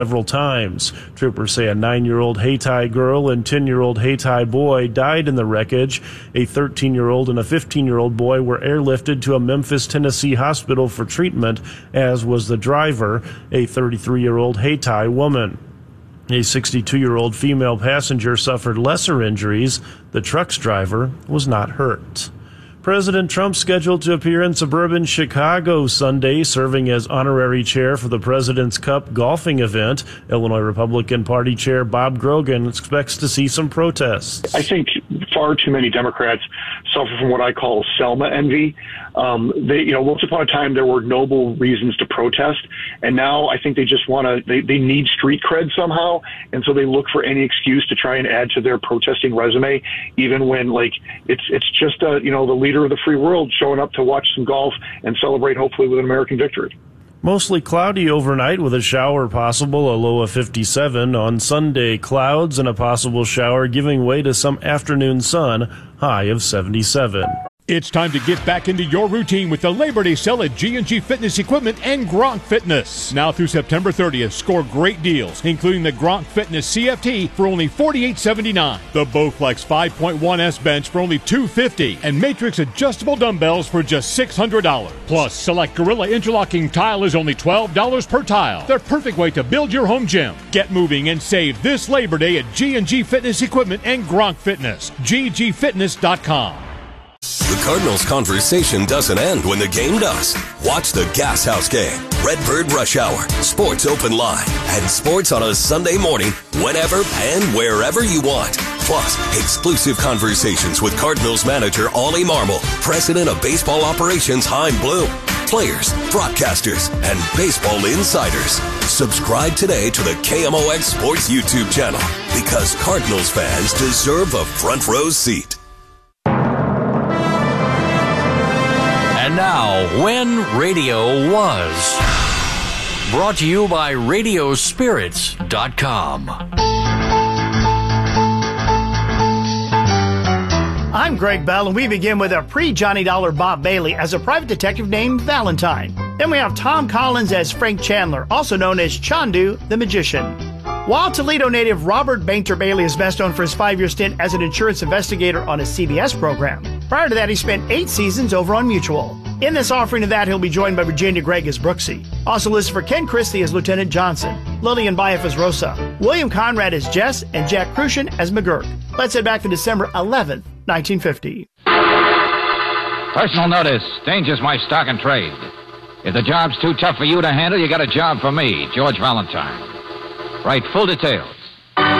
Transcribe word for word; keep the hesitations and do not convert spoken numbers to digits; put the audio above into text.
several times. Troopers say a nine-year-old Haiti girl and ten-year-old Haiti boy died in the wreckage. A thirteen-year-old and a fifteen-year-old boy were airlifted to a Memphis, Tennessee hospital for treatment, as was the driver, a thirty-three-year-old Haiti woman. A sixty-two-year-old female passenger suffered lesser injuries. The truck's driver was not hurt. President Trump scheduled to appear in suburban Chicago Sunday, serving as honorary chair for the President's Cup golfing event. Illinois Republican Party Chair Bob Grogan expects to see some protests. I think far too many Democrats suffer from what I call Selma envy. Um, they, you know, once upon a time there were noble reasons to protest, and now I think they just want to. They, they need street cred somehow, and so they look for any excuse to try and add to their protesting resume, even when like it's it's just a you know the leader of the free world showing up to watch some golf and celebrate hopefully with an American victory. Mostly cloudy overnight with a shower possible, a low of fifty-seven. On Sunday, clouds and a possible shower giving way to some afternoon sun, high of seventy-seven. It's time to get back into your routine with the Labor Day sale at G and G Fitness Equipment and Gronk Fitness. Now through September thirtieth, score great deals, including the Gronk Fitness C F T for only forty-eight seventy-nine, the Bowflex five point one S bench for only two fifty, and Matrix adjustable dumbbells for just six hundred dollars. Plus, select Gorilla interlocking tile is only twelve dollars per tile. The perfect way to build your home gym. Get moving and save this Labor Day at G and G Fitness Equipment and Gronk Fitness. G G fitness dot com. The Cardinals' conversation doesn't end when the game does. Watch the Gas House Game, Redbird Rush Hour, Sports Open Line, and sports on a Sunday morning whenever and wherever you want. Plus, exclusive conversations with Cardinals manager Ollie Marmol, president of baseball operations Chaim Bloom, players, broadcasters, and baseball insiders. Subscribe today to the K M O X Sports YouTube channel because Cardinals fans deserve a front row seat. And now, When Radio Was. Brought to you by radio spirits dot com. I'm Greg Bell, and we begin with a pre-Johnny Dollar Bob Bailey as a private detective named Valentine. Then we have Tom Collins as Frank Chandler, also known as Chandu the Magician. While Toledo native Robert Bainter Bailey is best known for his five-year stint as an insurance investigator on a C B S program. Prior to that, he spent eight seasons over on Mutual. In this offering of that, he'll be joined by Virginia Gregg as Brooksy. Also listed for Ken Christie as Lieutenant Johnson, Lillian Byef as Rosa, William Conrad as Jess, and Jack Crucian as McGurk. Let's head back to December eleventh, nineteen fifty. Personal notice. Danger's my stock and trade. If the job's too tough for you to handle, you got a job for me, George Valentine. Write full details.